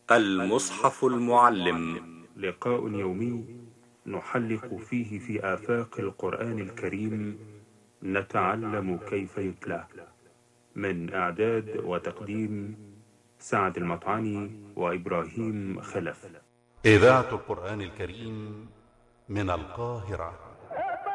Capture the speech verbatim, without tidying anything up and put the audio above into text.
المصحف المعلم، لقاء يومي نحلق فيه في آفاق القرآن الكريم، نتعلم كيف يتلى. من إعداد وتقديم سعد المطعني وإبراهيم خلف. إذاعة القرآن الكريم من القاهرة.